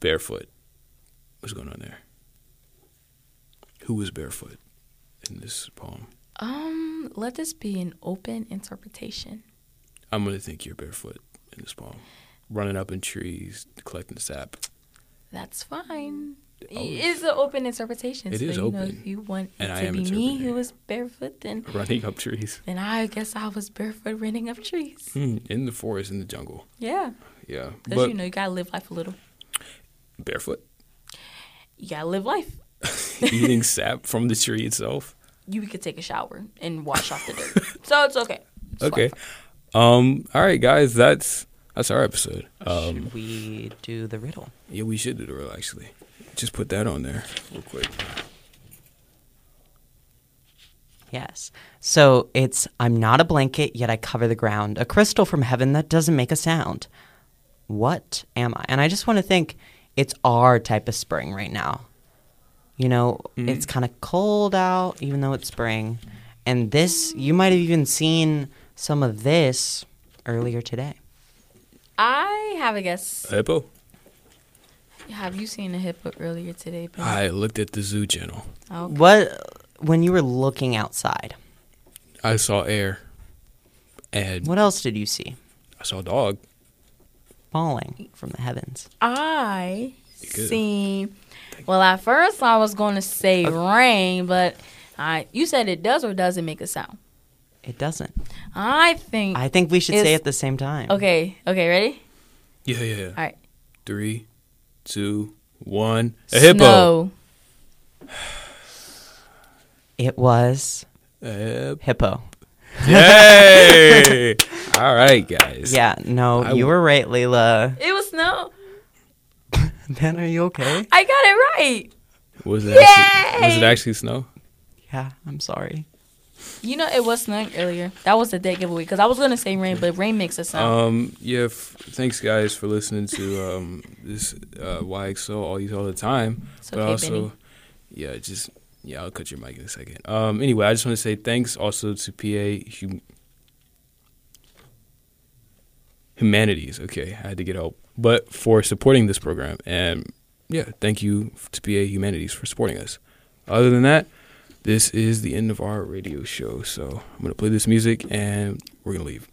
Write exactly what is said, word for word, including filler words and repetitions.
barefoot. What's going on there? Who was barefoot in this poem? Um, let this be an open interpretation. I'm going to think you're barefoot in this poem. Running up in trees, collecting sap. That's fine. Oh, It's an open interpretation. It so, is you open. know, if you want it And I to am be me interpreting. who was barefoot, then, Running up trees. then I guess I was barefoot running up trees. Hmm, in the forest, in the jungle. Yeah. Yeah. Because, But you know, you got to live life a little. barefoot. You got to live life. Eating sap from the tree itself. You could take a shower and wash off the dirt. So it's okay. It's Okay. fine. Um. All right, guys. That's that's our episode. Um. Should we do the riddle? Yeah, we should do the riddle, actually. Just put that on there real quick. Yes. So it's I'm not a blanket, yet I cover the ground. A crystal from heaven that doesn't make a sound. What am I? And I just want to think it's our type of spring right now. You know, Mhm. it's kind of cold out, even though it's spring. And this, you might have even seen some of this earlier today. I have a guess. A hippo. Have you seen a hippo earlier today, Ben? I looked at the zoo channel. Okay. What, when you were looking outside, I saw air. And what else did you see I saw a dog. falling from the heavens? I You good. seen. Well, at first I was going to say rain, but I you said it does or doesn't make a sound. It doesn't. I think. I think we should say It's- it at the same time. Okay. Okay. Ready? Yeah, yeah, yeah. All right. Three, two, one. A hippo. Snow. It was A hip- hippo. Yay! All right, guys. Yeah, no, I you w- were right, Layla. It was snow. Ben, are you okay? I got it right. Was it actually, was it Yay! actually snow? Yeah, I'm sorry. You know, it was snowing earlier. That was the day giveaway because I was gonna say rain, but rain makes a sound. Um, yeah, f- thanks guys for listening to um this uh, Y X O all these all the time. It's but okay, also, Benny. yeah, just yeah, I'll cut your mic in a second. Um, anyway, I just want to say thanks also to P A hum- Humanities. Okay, I had to get help, but for supporting this program, and yeah, thank you to P A Humanities for supporting us. Other than that, this is the end of our radio show. So I'm gonna play this music and we're gonna leave.